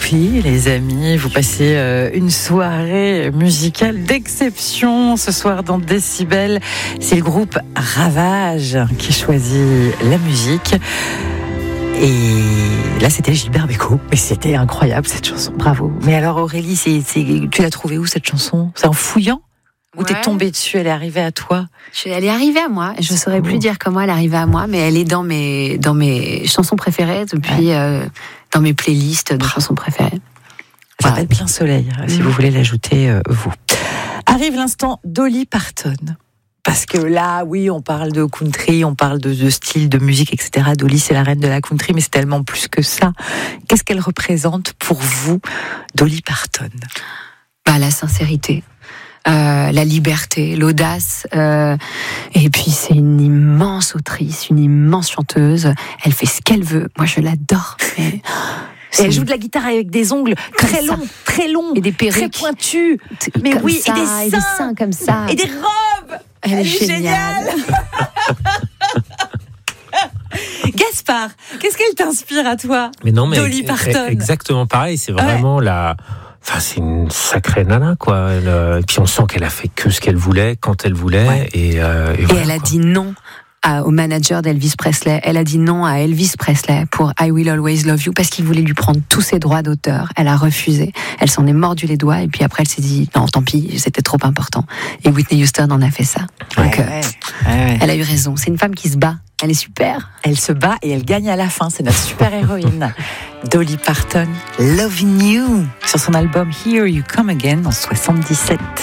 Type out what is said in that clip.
Groupie, les amis. Vous passez une soirée musicale d'exception ce soir dans Décibel. C'est le groupe Ravage qui choisit la musique. Et là, c'était Gilbert Bécaud. Mais c'était incroyable cette chanson, bravo. Mais alors Aurélie, tu l'as trouvée où cette chanson ? C'est en fouillant ? Ou t'es tombée dessus, elle est arrivée à toi ? Elle est arrivée à moi. Je ne saurais plus dire comment elle est arrivée à moi, mais elle est dans mes chansons préférées depuis, dans mes playlists de chansons préférées. Ça s'appelle Plein Soleil, si vous voulez l'ajouter, vous. Arrive l'instant Dolly Parton. Parce que là, oui, on parle de country, on parle de style, de musique, etc. Dolly, c'est la reine de la country, mais c'est tellement plus que ça. Qu'est-ce qu'elle représente pour vous, Dolly Parton ? La sincérité. La liberté, l'audace, et puis c'est une immense autrice, une immense chanteuse. Elle fait ce qu'elle veut. Moi, je l'adore. Et elle joue de la guitare avec des ongles très longs, et des perruques très pointus. Mais oui, ça, et des seins comme ça, et des robes. Elle est géniale. Gaspard, qu'est-ce qu'elle t'inspire à toi ? Mais non, mais Dolly Parton. Exactement pareil. C'est vraiment c'est une sacrée nana, quoi. Et puis on sent qu'elle a fait que ce qu'elle voulait, quand elle voulait. Ouais. Et voilà, elle a dit non au manager d'Elvis Presley. Elle a dit non à Elvis Presley pour I Will Always Love You parce qu'il voulait lui prendre tous ses droits d'auteur. Elle a refusé. Elle s'en est mordu les doigts et puis après elle s'est dit non, tant pis, c'était trop important. Et Whitney Houston en a fait ça. Donc elle a eu raison. C'est une femme qui se bat. Elle est super. Elle se bat et elle gagne à la fin. C'est notre super-héroïne. Dolly Parton, Loving You, sur son album Here You Come Again en 77.